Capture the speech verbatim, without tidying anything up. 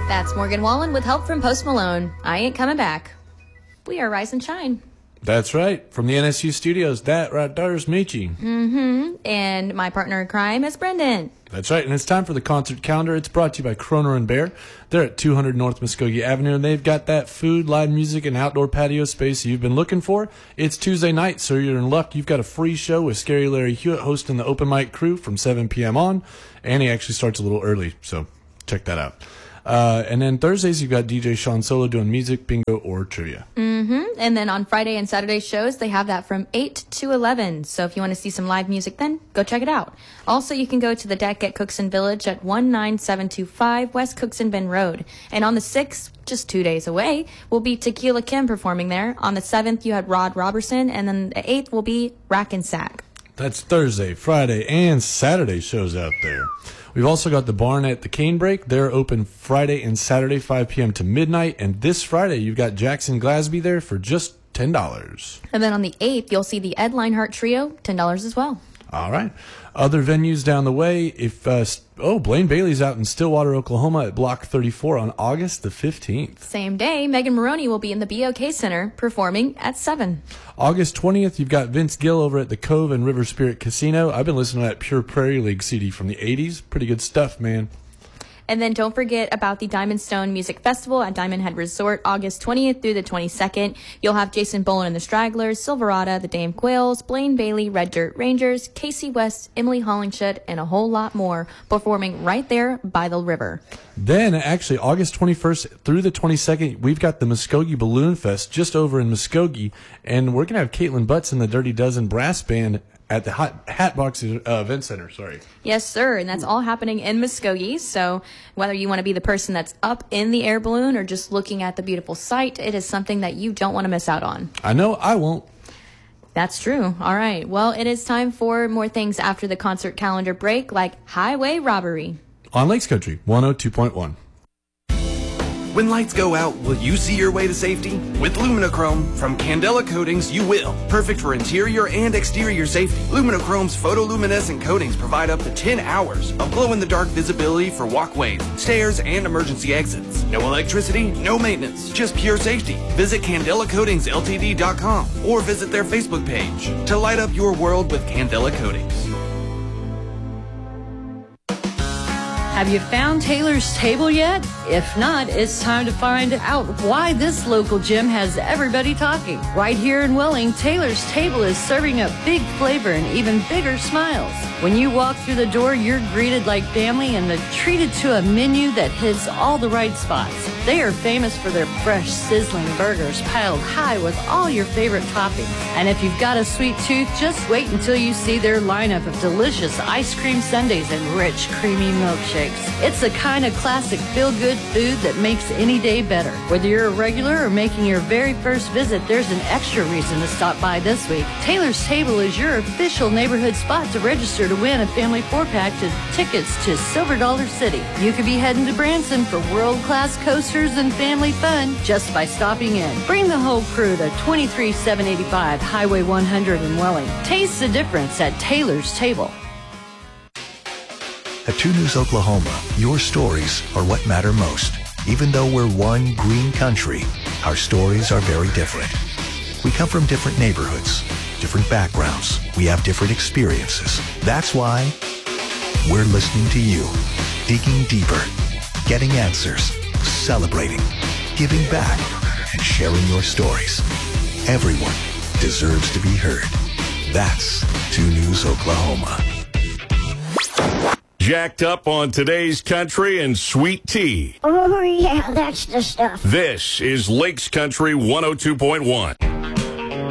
That's Morgan Wallen with help from Post Malone. I ain't coming back. We are Rise and Shine. That's right. From the N S U studios, that right there's Michi. Mm-hmm. And my partner in crime is Brendan. That's right. And it's time for the concert calendar. It's brought to you by Kroner and Bear. They're at two hundred North Muskogee Avenue, and they've got that food, live music, and outdoor patio space you've been looking for. It's Tuesday night, so you're in luck. You've got a free show with Scary Larry Hewitt hosting the open mic crew from seven p.m. on, and he actually starts a little early, so check that out. Uh, and then Thursdays, you've got D J Sean Solo doing music, bingo, or trivia. Mm-hmm. And then on Friday and Saturday shows, they have that from eight to eleven. So if you want to see some live music then, go check it out. Also, you can go to the deck at Cookson Village at one nine seven two five West Cookson Bend Road. And on the sixth, just two days away, will be Tequila Kim performing there. On the seventh, you had Rod Robertson. And then the eighth will be Rack and Sack. That's Thursday, Friday, and Saturday shows out there. We've also got the Barn at the Canebrake. They're open Friday and Saturday, five p.m. to midnight. And this Friday, you've got Jackson Glasby there for just ten dollars. And then on the eighth, you'll see the Ed Leinhart Trio, ten dollars as well. All right. Other venues down the way, if uh, oh, Blaine Bailey's out in Stillwater, Oklahoma at Block thirty-four on August the fifteenth. Same day, Megan Maroney will be in the B O K Center performing at seven. August twentieth, you've got Vince Gill over at the Cove and River Spirit Casino. I've been listening to that Pure Prairie League C D from the eighties. Pretty good stuff, man. And then don't forget about the Diamond Stone Music Festival at Diamond Head Resort, August twentieth through the twenty-second. You'll have Jason Boland and the Stragglers, Silverado, the Dame Quails, Blaine Bailey, Red Dirt Rangers, Casey West, Emily Hollingshed, and a whole lot more performing right there by the river. Then, actually, August twenty-first through the twenty-second, we've got the Muskogee Balloon Fest just over in Muskogee, and we're going to have Caitlin Butts and the Dirty Dozen Brass Band at the Hot Hatbox uh, Event Center, sorry. Yes, sir, and that's all happening in Muskogee. So whether you want to be the person that's up in the air balloon or just looking at the beautiful sight, it is something that you don't want to miss out on. I know I won't. That's true. All right. Well, it is time for more things after the concert calendar break, like highway robbery. On Lakes Country, one oh two point one. When lights go out, will you see your way to safety? With Luminochrome from Candela Coatings, you will. Perfect for interior and exterior safety. Luminochrome's photoluminescent coatings provide up to ten hours of glow-in-the-dark visibility for walkways, stairs, and emergency exits. No electricity, no maintenance, just pure safety. Visit Candela Coatings L T D dot com or visit their Facebook page to light up your world with Candela Coatings. Have you found Taylor's Table yet? If not, it's time to find out why this local gym has everybody talking. Right here in Welling, Taylor's Table is serving up big flavor and even bigger smiles. When you walk through the door, you're greeted like family and treated to a menu that hits all the right spots. They are famous for their fresh, sizzling burgers piled high with all your favorite toppings. And if you've got a sweet tooth, just wait until you see their lineup of delicious ice cream sundaes and rich, creamy milkshakes. It's the kind of classic feel-good food that makes any day better. Whether you're a regular or making your very first visit, there's an extra reason to stop by this week. Taylor's Table is your official neighborhood spot to register to win a family four-pack to tickets to Silver Dollar City. You could be heading to Branson for world-class coasters and family fun just by stopping in. Bring the whole crew to twenty-three seven eighty-five Highway one hundred in Welling. Taste the difference at Taylor's Table. At two News Oklahoma, your stories are what matter most. Even though we're one green country, our stories are very different. We come from different neighborhoods, different backgrounds. We have different experiences. That's why we're listening to you, digging deeper, getting answers, celebrating, giving back, and sharing your stories. Everyone deserves to be heard. That's two News Oklahoma. Jacked up on today's country and sweet tea. Oh, yeah, that's the stuff. This is Lakes Country one oh two point one.